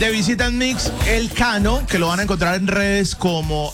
de Visita en Mix, El Cano, que lo van a encontrar en redes como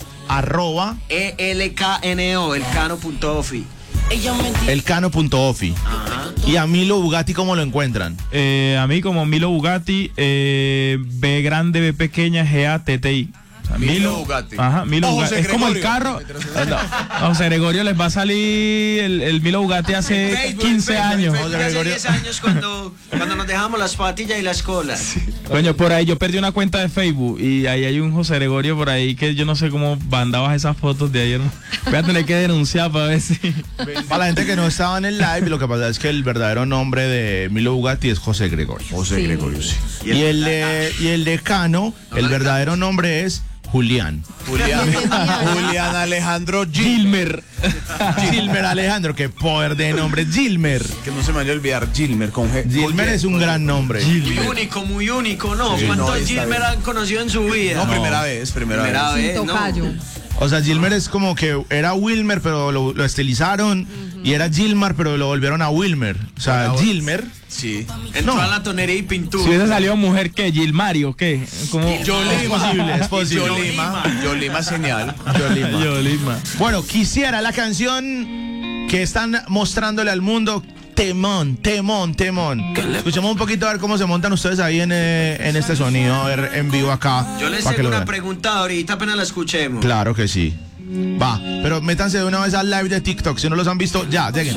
@ELKNO, elcano.ofi. elcano.ofi. Y a Milo Bugatti, ¿cómo lo encuentran? A mí como Milo Bugatti, B grande, B pequeña, GATTI. Milo Bugatti. Ajá, Milo Bugatti. Es como el carro. A José Gregorio les va a salir el Milo Bugatti hace 15 años. Hace 10 años cuando nos dejamos las patillas y las colas. Coño, por ahí yo perdí una cuenta de Facebook y ahí hay un José Gregorio por ahí que yo no sé cómo mandabas esas fotos de ayer. Voy a tener que denunciar para ver si... Para la gente que no estaba en el live, lo que pasa es que el verdadero nombre de Milo Bugatti es José Gregorio. José Gregorio, sí. Y el de Cano, el verdadero nombre es Julián. Julián Alejandro Gilmer. Gilmer Alejandro, qué poder de nombre, Gilmer. Que no se me vaya a olvidar, Gilmer con G. Gilmer es un gran nombre. Muy único, ¿no? Sí, ¿Cuántos no, está Gilmer bien. han conocido en su vida? No, primera vez. Primera vez, ¿no? Tocayo. O sea, Gilmer es como que era Wilmer, pero lo estilizaron. Y era Gilmar, pero lo volvieron a Wilmer. O sea, Gilmer. Sí. Entró a la tonería y pintura. Si hubiese salido mujer, ¿qué? ¿Gilmario? ¿Qué? ¿Cómo? Es posible. Yolima señal. Yolima. Bueno, quisiera la canción que están mostrándole al mundo. Temón. Escuchemos un poquito a ver cómo se montan ustedes ahí en este sonido, a ver en vivo acá. Yo les para que tengo lo una vean. pregunta ahorita, apenas la escuchemos. Claro que sí. Va, pero métanse de una vez al live de TikTok. Si no los han visto, ya, lleguen.